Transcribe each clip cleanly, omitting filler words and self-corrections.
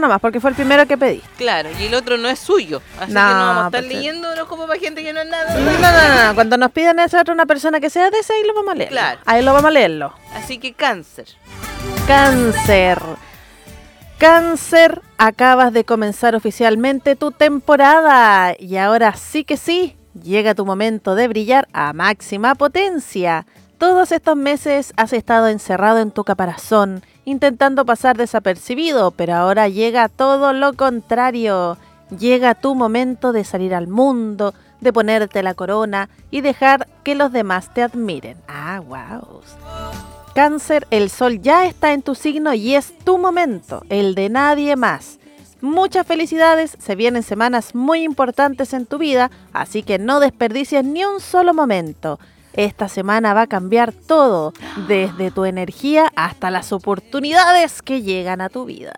nomás, porque fue el primero que pedí. Claro, y el otro no es suyo. Así que no vamos a estar leyendo horóscopo para gente que no es nada. No. Cuando nos pidan ese otro, una persona que sea de ese, ahí lo vamos a leer. Claro. Ahí lo vamos a leerlo. Así que Cáncer. Cáncer, acabas de comenzar oficialmente tu temporada. Y ahora sí que sí, llega tu momento de brillar a máxima potencia. Todos estos meses has estado encerrado en tu caparazón, intentando pasar desapercibido, pero ahora llega todo lo contrario. Llega tu momento de salir al mundo, de ponerte la corona y dejar que los demás te admiren. Wow. Cáncer, el sol ya está en tu signo y es tu momento, el de nadie más. Muchas felicidades, se vienen semanas muy importantes en tu vida, así que no desperdicies ni un solo momento. Esta semana va a cambiar todo, desde tu energía hasta las oportunidades que llegan a tu vida.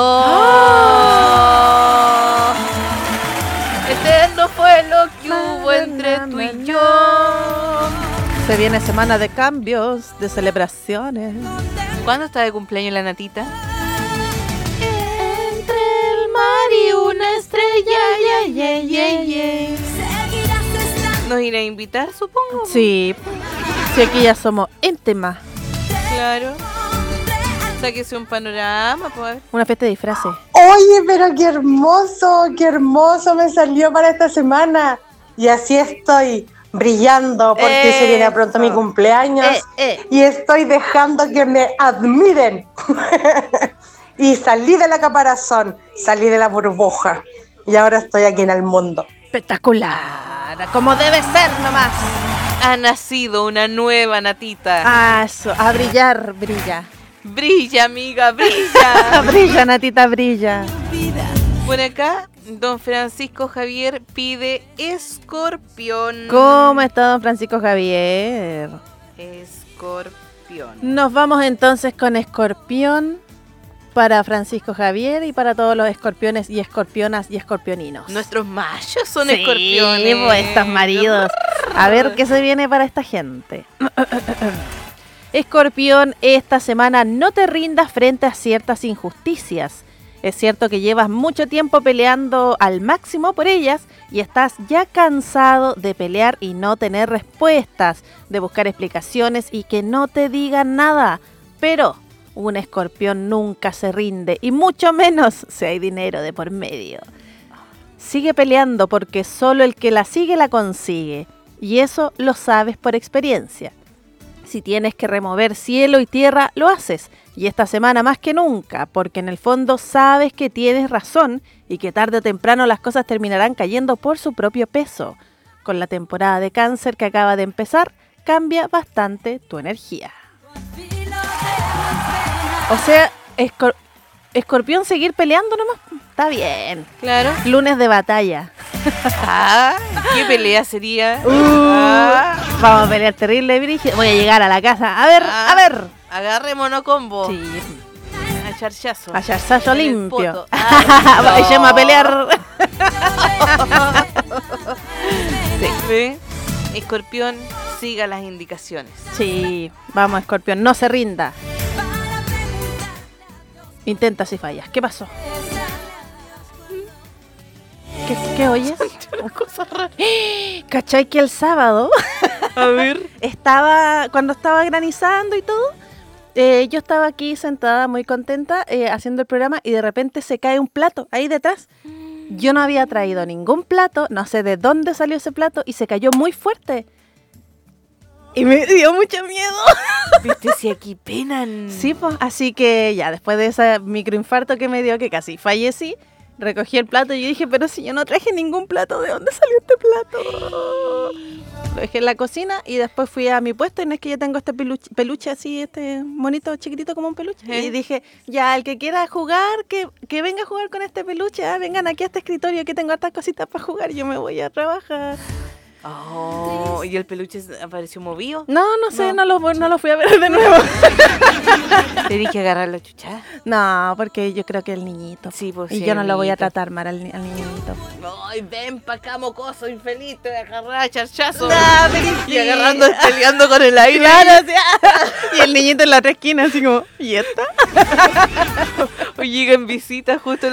Eterno fue lo que hubo entre tú y yo. Se viene semana de cambios, de celebraciones. ¿Cuándo está de cumpleaños la Natita? Entre el mar y una estrella, ¿Nos irá a invitar, supongo? Sí, aquí ya somos íntimas. Claro. Sáquese un panorama, pues. Una fiesta de disfraces. Oye, pero qué hermoso me salió para esta semana. Y así estoy brillando porque se viene pronto mi cumpleaños y estoy dejando que me admiren. Y salí de la caparazón, salí de la burbuja y ahora estoy aquí en el mundo. Espectacular, como debe ser nomás. Ha nacido una nueva Natita. Eso, a brillar, brilla. Brilla, amiga, brilla. Brilla, Natita, brilla. Por acá, don Francisco Javier pide Escorpión. ¿Cómo está don Francisco Javier? Escorpión. Nos vamos entonces con Escorpión para Francisco Javier y para todos los escorpiones y escorpionas y escorpioninos. Nuestros machos son sí, escorpiones. Pues estos maridos. A ver qué se viene para esta gente. Escorpión, esta semana no te rindas frente a ciertas injusticias. Es cierto que llevas mucho tiempo peleando al máximo por ellas y estás ya cansado de pelear y no tener respuestas, de buscar explicaciones y que no te digan nada. Pero un escorpión nunca se rinde y mucho menos si hay dinero de por medio. Sigue peleando porque solo el que la sigue la consigue y eso lo sabes por experiencia. Si tienes que remover cielo y tierra, lo haces. Y esta semana más que nunca, porque en el fondo sabes que tienes razón y que tarde o temprano las cosas terminarán cayendo por su propio peso. Con la temporada de Cáncer que acaba de empezar, cambia bastante tu energía. O sea, Escorpión seguir peleando nomás, está bien. Claro. Lunes de batalla. ¿Qué pelea sería? Vamos a pelear terrible, brígido. Voy a llegar a la casa. A ver. Agarrémonos combo. Sí. A charchazo. A charchazo limpio. Vayamos a pelear. Sí. ¿Ve? Escorpión, siga las indicaciones. Sí, vamos, Escorpión, no se rinda. Intenta si fallas. ¿Qué pasó? ¿Qué oyes? Cosa rara. ¿Cachai que el sábado? A ver. Cuando estaba granizando y todo, yo estaba aquí sentada muy contenta haciendo el programa y de repente se cae un plato ahí detrás. Yo no había traído ningún plato, no sé de dónde salió ese plato y se cayó muy fuerte. Y me dio mucho miedo. ¿Viste si aquí penan? Sí, pues, así que ya después de ese microinfarto que me dio, que casi fallecí, recogí el plato y yo dije, pero si yo no traje ningún plato, ¿de dónde salió este plato? Lo dejé en la cocina y después fui a mi puesto y no es que yo tengo este peluche así, este monito chiquitito como un peluche. Y dije, ya, el que quiera jugar, que venga a jugar con este peluche, vengan aquí a este escritorio que tengo hartas cositas para jugar, yo me voy a trabajar. Oh, ¿y el peluche apareció movido? No sé, no lo fui a ver de nuevo. ¿Tenés que agarrarlo, chucha? No, porque yo creo que el niñito. Sí, pues y sí, yo no el lo voy a niñito. tratar mal al niñito. Ay, ven pa' acá, mocoso, infeliz, te voy a agarrar a charchazo. No, y agarrando, peleando con el aire. Claro, o sea, y el niñito en la otra esquina, así como, ¿y esta? Oye, llega en visita justo